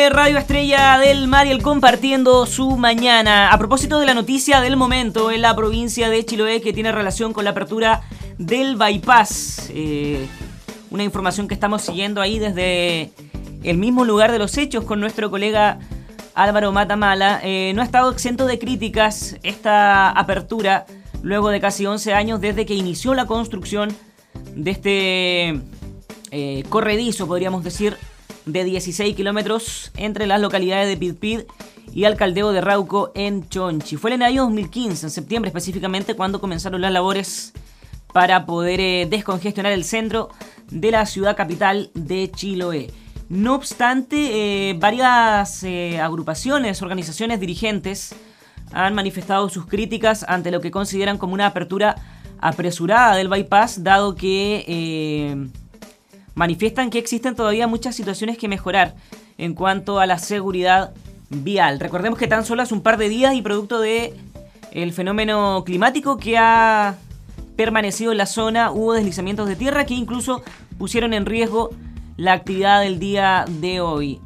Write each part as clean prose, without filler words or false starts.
de Radio Estrella del Mar y el compartiendo su mañana. A propósito de la noticia del momento en la provincia de Chiloé que tiene relación con la apertura del bypass. Una información que estamos siguiendo ahí desde el mismo lugar de los hechos con nuestro colega Álvaro Matamala. No ha estado exento de críticas esta apertura luego de casi 11 años desde que inició la construcción de este corredizo, podríamos decir, de 16 kilómetros entre las localidades de Pidpid y Alcaldeo de Rauco en Chonchi. Fue en el año 2015, en septiembre específicamente, cuando comenzaron las labores para poder descongestionar el centro de la ciudad capital de Chiloé. No obstante, varias agrupaciones, organizaciones dirigentes han manifestado sus críticas ante lo que consideran como una apertura apresurada del bypass, dado que manifiestan que existen todavía muchas situaciones que mejorar en cuanto a la seguridad vial. Recordemos que tan solo hace un par de días y producto de el fenómeno climático que ha permanecido en la zona, hubo deslizamientos de tierra que incluso pusieron en riesgo la actividad del día de hoy.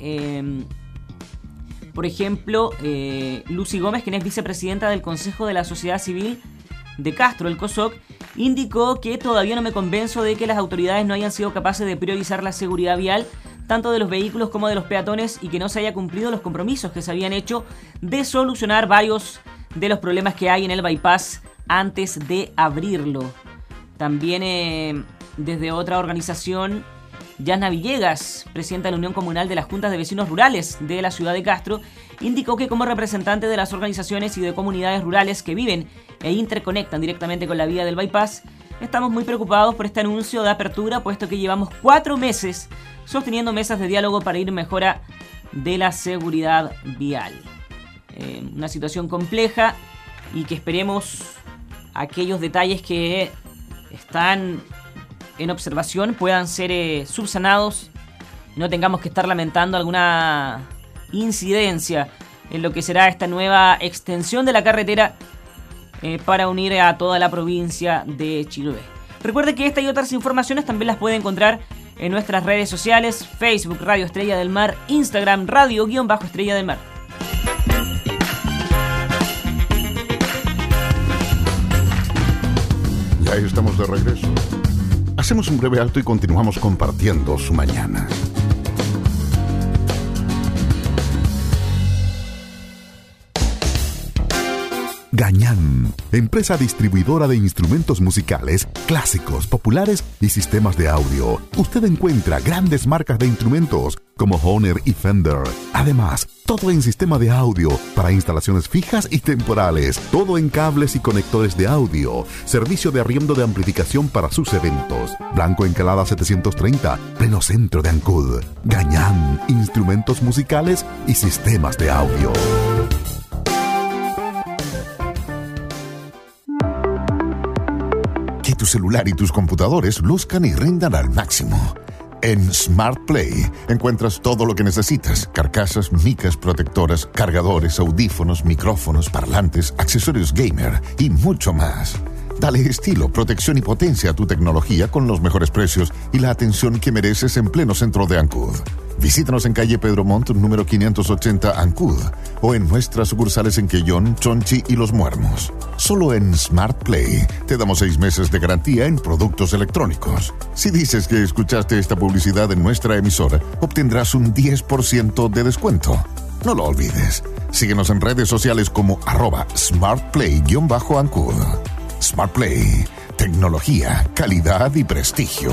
Por ejemplo, Lucy Gómez, quien es vicepresidenta del Consejo de la Sociedad Civil de Castro, el COSOC, indicó que todavía no me convenzo de que las autoridades no hayan sido capaces de priorizar la seguridad vial, tanto de los vehículos como de los peatones, y que no se haya cumplido los compromisos que se habían hecho de solucionar varios de los problemas que hay en el bypass antes de abrirlo. También desde otra organización, Yasna Villegas, presidenta de la Unión Comunal de las Juntas de Vecinos Rurales de la ciudad de Castro, indicó que como representante de las organizaciones y de comunidades rurales que viven e interconectan directamente con la vía del bypass, estamos muy preocupados por este anuncio de apertura, puesto que llevamos 4 meses sosteniendo mesas de diálogo para ir en mejora de la seguridad vial. Una situación compleja y que esperemos aquellos detalles que están en observación puedan ser subsanados y no tengamos que estar lamentando alguna incidencia en lo que será esta nueva extensión de la carretera para unir a toda la provincia de Chiloé. Recuerde que esta y otras informaciones también las puede encontrar en nuestras redes sociales: Facebook Radio Estrella del Mar, Instagram Radio_Estrella del Mar. Ya estamos de regreso. Hacemos un breve alto y continuamos compartiendo su mañana. Gañán, empresa distribuidora de instrumentos musicales, clásicos, populares y sistemas de audio. Usted encuentra grandes marcas de instrumentos como Hohner y Fender. Además, todo en sistema de audio para instalaciones fijas y temporales. Todo en cables y conectores de audio. Servicio de arriendo de amplificación para sus eventos. Blanco Encalada 730, pleno centro de Ancud. Gañán, instrumentos musicales y sistemas de audio. Que tu celular y tus computadores luzcan y rindan al máximo. En Smart Play encuentras todo lo que necesitas: carcasas, micas protectoras, cargadores, audífonos, micrófonos, parlantes, accesorios gamer y mucho más. Dale estilo, protección y potencia a tu tecnología con los mejores precios y la atención que mereces en pleno centro de Ancud. Visítanos en calle Pedro Montt, número 580, Ancud, o en nuestras sucursales en Quellón, Chonchi y Los Muermos. Solo en Smart Play te damos 6 meses de garantía en productos electrónicos. Si dices que escuchaste esta publicidad en nuestra emisora, obtendrás un 10% de descuento. No lo olvides. Síguenos en redes sociales como @smartplay_Ancud. Smart Play, tecnología, calidad y prestigio.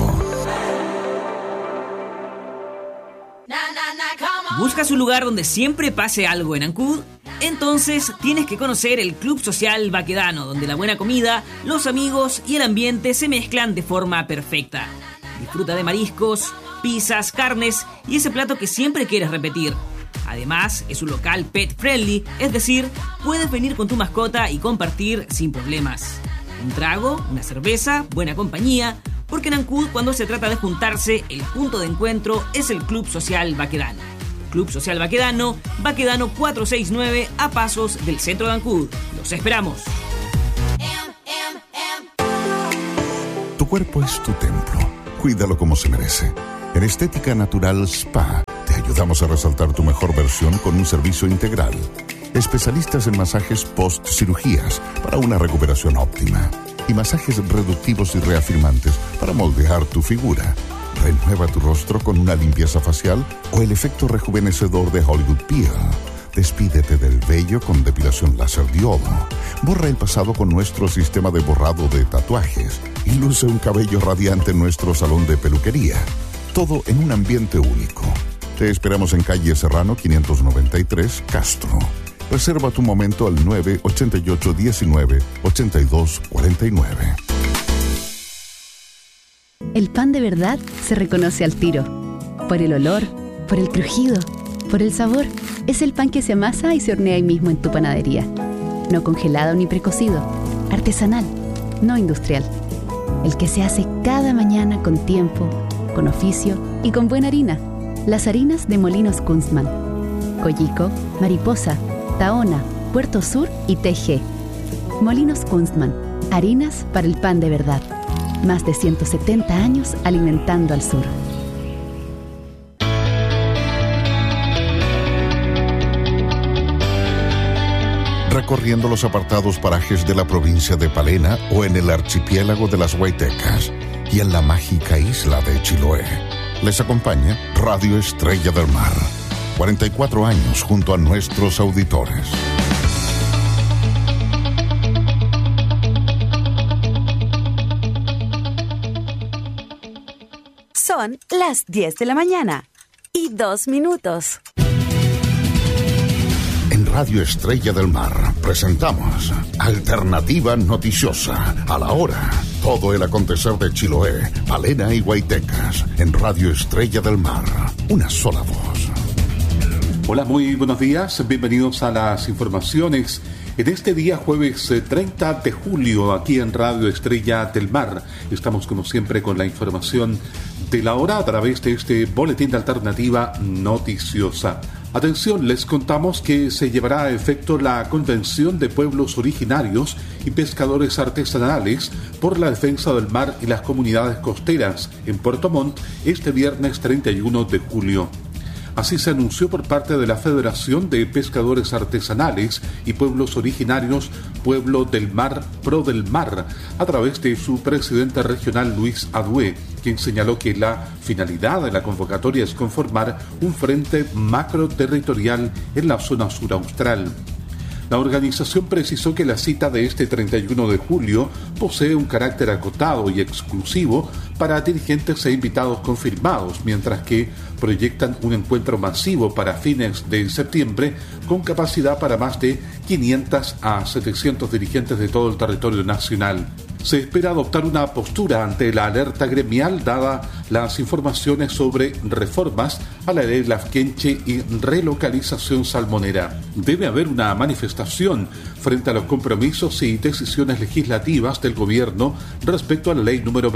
¿Buscas un lugar donde siempre pase algo en Ancud? Entonces tienes que conocer el Club Social Baquedano, donde la buena comida, los amigos y el ambiente se mezclan de forma perfecta. Disfruta de mariscos, pizzas, carnes y ese plato que siempre quieres repetir. Además, es un local pet friendly, es decir, puedes venir con tu mascota y compartir sin problemas. Un trago, una cerveza, buena compañía, porque en Ancud, cuando se trata de juntarse, el punto de encuentro es el Club Social Baquedano. Club Social Baquedano, Baquedano 469, a pasos del centro de Ancud. ¡Los esperamos! Tu cuerpo es tu templo. Cuídalo como se merece. En Estética Natural Spa te ayudamos ayudamos a resaltar tu mejor versión con un servicio integral. Especialistas en masajes post-cirugías para una recuperación óptima. Y masajes reductivos y reafirmantes para moldear tu figura. Renueva tu rostro con una limpieza facial o el efecto rejuvenecedor de Hollywood Peel. Despídete del vello con depilación láser diodo. Borra el pasado con nuestro sistema de borrado de tatuajes. Y luce un cabello radiante en nuestro salón de peluquería. Todo en un ambiente único. Te esperamos en calle Serrano 593, Castro. Reserva tu momento al 988-19-8249. El pan de verdad se reconoce al tiro. Por el olor, por el crujido, por el sabor. Es el pan que se amasa y se hornea ahí mismo en tu panadería. No congelado ni precocido. Artesanal, no industrial. El que se hace cada mañana con tiempo, con oficio y con buena harina. Las harinas de Molinos Kunstmann. Coyico, Mariposa, Tahona, Puerto Sur y TG. Molinos Kunstmann. Harinas para el pan de verdad. Más de 170 años alimentando al sur. Recorriendo los apartados parajes de la provincia de Palena o en el archipiélago de las Huaytecas y en la mágica isla de Chiloé. Les acompaña Radio Estrella del Mar. 44 años junto a nuestros auditores. Son las 10 de la mañana y 2 minutos. En Radio Estrella del Mar presentamos Alternativa Noticiosa. A la hora, todo el acontecer de Chiloé, Palena y Huaytecas. En Radio Estrella del Mar, una sola voz. Hola, muy buenos días. Bienvenidos a las informaciones. En este día, jueves 30 de julio, aquí en Radio Estrella del Mar, estamos como siempre con la información de la hora a través de este boletín de Alternativa Noticiosa. Atención, les contamos que se llevará a efecto la Convención de Pueblos Originarios y Pescadores Artesanales por la Defensa del Mar y las Comunidades Costeras en Puerto Montt este viernes 31 de julio. Así se anunció por parte de la Federación de Pescadores Artesanales y Pueblos Originarios Pueblo del Mar, Pro del Mar, a través de su presidente regional Luis Adué, quien señaló que la finalidad de la convocatoria es conformar un frente macroterritorial en la zona sur austral. La organización precisó que la cita de este 31 de julio posee un carácter acotado y exclusivo para dirigentes e invitados confirmados, mientras que proyectan un encuentro masivo para fines de septiembre con capacidad para más de 500 a 700 dirigentes de todo el territorio nacional. Se espera adoptar una postura ante la alerta gremial dada las informaciones sobre reformas a la ley Lafkenche y relocalización salmonera. Debe haber una manifestación frente a los compromisos y decisiones legislativas del gobierno respecto a la ley número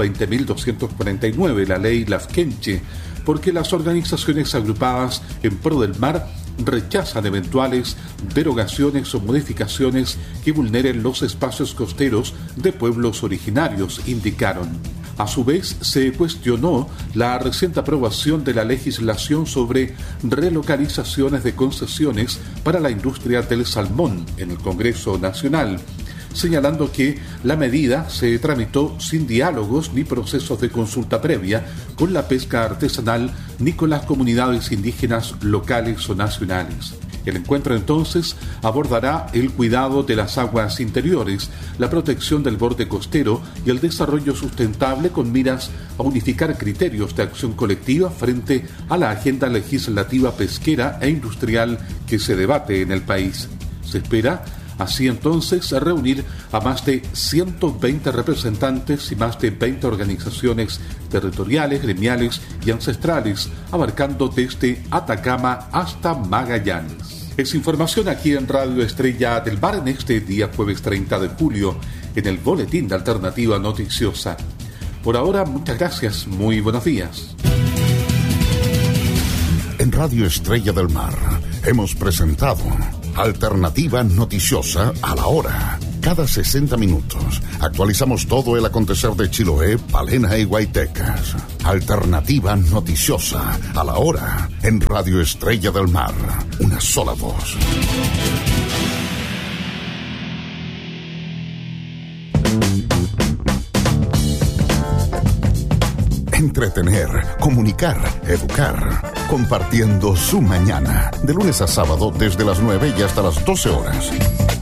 20.249, la ley Lafkenche, porque las organizaciones agrupadas en pro del mar rechazan eventuales derogaciones o modificaciones que vulneren los espacios costeros de pueblos originarios, indicaron. A su vez, se cuestionó la reciente aprobación de la legislación sobre relocalizaciones de concesiones para la industria del salmón en el Congreso Nacional, señalando que la medida se tramitó sin diálogos ni procesos de consulta previa con la pesca artesanal ni con las comunidades indígenas locales o nacionales. El encuentro entonces abordará el cuidado de las aguas interiores, la protección del borde costero y el desarrollo sustentable con miras a unificar criterios de acción colectiva frente a la agenda legislativa pesquera e industrial que se debate en el país. Se espera así entonces reunir a más de 120 representantes y más de 20 organizaciones territoriales, gremiales y ancestrales, abarcando desde Atacama hasta Magallanes. Es información aquí en Radio Estrella del Mar en este día jueves 30 de julio, en el boletín de Alternativa Noticiosa. Por ahora, muchas gracias, muy buenos días. En Radio Estrella del Mar hemos presentado Alternativa Noticiosa a la hora, cada 60 minutos. Actualizamos todo el acontecer de Chiloé, Palena y Guaytecas. Alternativa noticiosa, a la hora, en Radio Estrella del Mar. Una sola voz. Entretener, comunicar, educar. Compartiendo su mañana. De lunes a sábado desde las 9 y hasta las 12 horas.